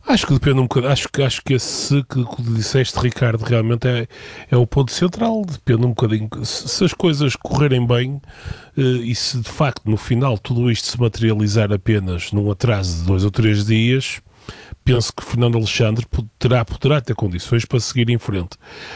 Acho que depende um bocadinho. Acho que esse que disseste, Ricardo, realmente é o ponto central. Depende um bocadinho. Se as coisas correrem bem, e se de facto no final tudo isto se materializar apenas num atraso de 2 ou 3 dias, penso que Fernando Alexandre poderá ter condições para seguir em frente.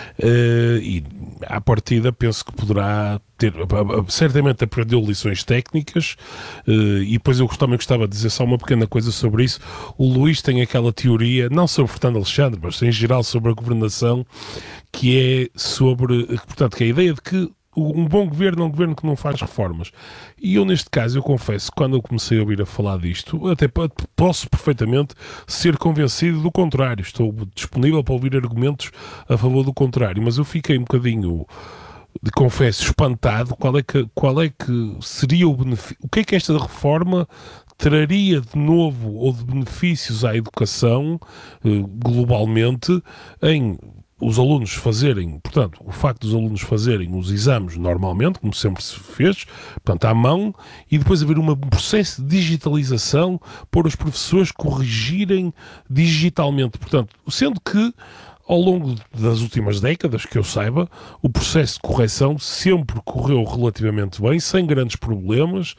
E à partida penso que poderá ter, certamente aprendeu lições técnicas, e depois eu também gostava de dizer só uma pequena coisa sobre isso. O Luís tem aquela teoria, não sobre Fernando Alexandre, mas em geral sobre a governação, que é sobre, portanto, que é a ideia de que um bom governo é um governo que não faz reformas. E eu, neste caso, eu confesso que quando eu comecei a ouvir a falar disto, até posso perfeitamente ser convencido do contrário. Estou disponível para ouvir argumentos a favor do contrário, mas eu fiquei um bocadinho, confesso, espantado. Qual é que seria o benefício? O que é que esta reforma traria de novo ou de benefícios à educação, globalmente, em os alunos fazerem, portanto, o facto dos alunos fazerem os exames normalmente, como sempre se fez, portanto, à mão, e depois haver um processo de digitalização para os professores corrigirem digitalmente. Portanto, sendo que ao longo das últimas décadas, que eu saiba, o processo de correção sempre correu relativamente bem, sem grandes problemas,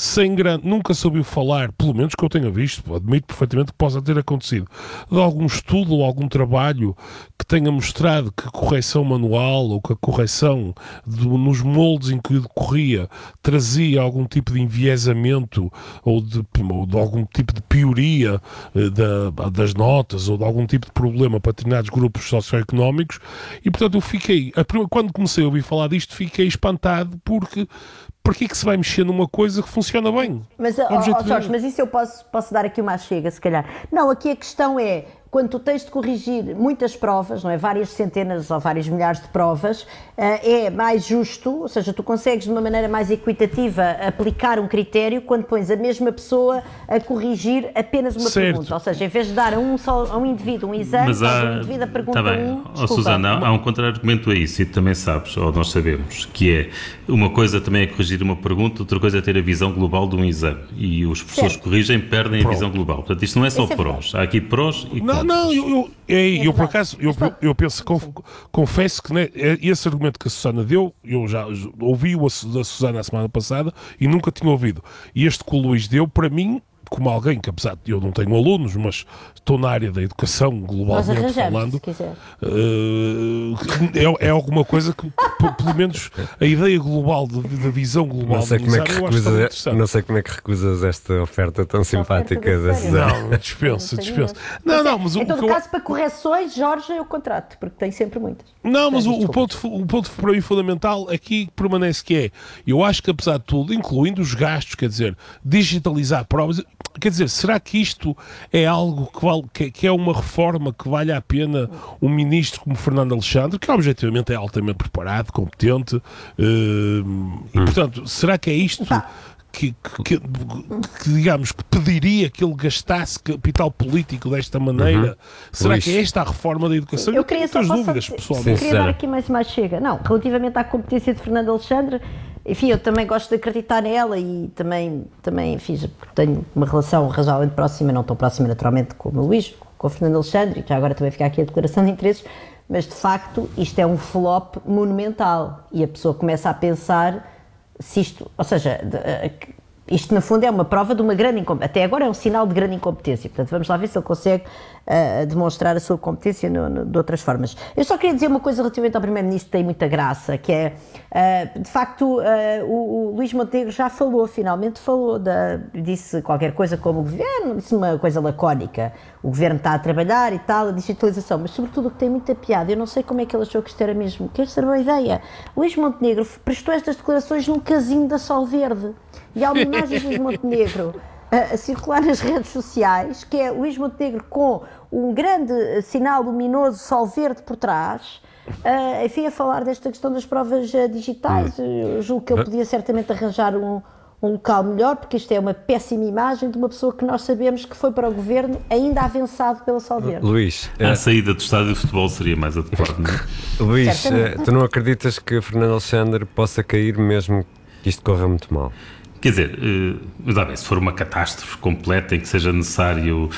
nunca se ouviu falar, pelo menos que eu tenha visto, admito perfeitamente que possa ter acontecido, de algum estudo ou algum trabalho que tenha mostrado que a correção manual ou que a correção nos moldes em que decorria trazia algum tipo de enviesamento ou de algum tipo de pioria das notas ou de algum tipo de problema para determinados grupos socioeconómicos. E portanto eu fiquei, quando comecei a ouvir falar disto, fiquei espantado, porque é que se vai mexer numa coisa que funciona bem? Mas, Jorge, mas isso eu posso dar aqui uma chega, se calhar. Não, aqui a questão é, quando tu tens de corrigir muitas provas, não é? Várias centenas ou vários milhares de provas, é mais justo, ou seja, tu consegues de uma maneira mais equitativa aplicar um critério quando pões a mesma pessoa a corrigir apenas uma pergunta. Ou seja, em vez de dar a um indivíduo um exame, um indivíduo a pergunta Susana, há um contra-argumento a isso, e tu também sabes, ou nós sabemos, que é uma coisa também é corrigir uma pergunta, outra coisa é ter a visão global de um exame. E os professores corrigem, perdem a visão global. Portanto, isto não é só prós. Há aqui prós e contras. Não, eu por acaso, eu penso, confesso que, né, esse argumento que a Susana deu, eu já ouvi o da Susana a semana passada e nunca tinha ouvido. E este que o Luís deu, para mim, como alguém que, apesar de eu não tenho alunos, mas estou na área da educação globalmente falando, é alguma coisa que, pelo menos, a ideia global, da visão global, não sei como é que recusas esta oferta tão simpática da Susana. Não, dispensa. Não, mas em todo caso, para correções, Jorge, eu contrato, porque tem sempre muitas. Não, mas o ponto para mim fundamental aqui permanece que é, eu acho que apesar de tudo, incluindo os gastos, quer dizer, digitalizar provas, quer dizer, será que isto é algo que é uma reforma que vale a pena um ministro como Fernando Alexandre, que objetivamente é altamente preparado, competente, e portanto, será que é isto que digamos, que pediria que ele gastasse capital político desta maneira? Será Luís, que é esta a reforma da educação? Eu queria muitas dúvidas, pessoalmente. Eu queria dar aqui mais uma chega. Não, relativamente à competência de Fernando Alexandre, enfim, eu também gosto de acreditar nela e também tenho uma relação razoavelmente próxima, não tão próxima naturalmente como o Luís, com o Fernando Alexandre, e já agora também fica aqui a declaração de interesses, mas de facto isto é um flop monumental e a pessoa começa a pensar se isto, ou seja, isto no fundo é uma prova de uma grande incompetência, até agora é um sinal de grande incompetência, portanto vamos lá ver se ele consegue demonstrar a sua competência de outras formas. Eu só queria dizer uma coisa relativamente ao Primeiro-Ministro que tem muita graça, que é, de facto, o Luís Montenegro já finalmente falou, disse qualquer coisa como o Governo, disse uma coisa lacónica, o Governo está a trabalhar e tal, a digitalização, mas sobretudo o que tem muita piada, eu não sei como é que ele achou que isto era mesmo, que esta era uma ideia. Luís Montenegro prestou estas declarações num casinho da Sol Verde, e há homenagens de Luís Montenegro a circular nas redes sociais, que é Luís Montenegro com um grande sinal luminoso Sol Verde por trás, enfim, a falar desta questão das provas digitais. Eu julgo que ele podia certamente arranjar um local melhor, porque isto é uma péssima imagem de uma pessoa que nós sabemos que foi para o Governo ainda avançado pela Sol Verde. Luís, a saída do estádio de futebol seria mais adequado, não é? Luís, tu não acreditas que Fernando Alexandre possa cair mesmo que isto corra muito mal? Quer dizer, se for uma catástrofe completa em que seja necessário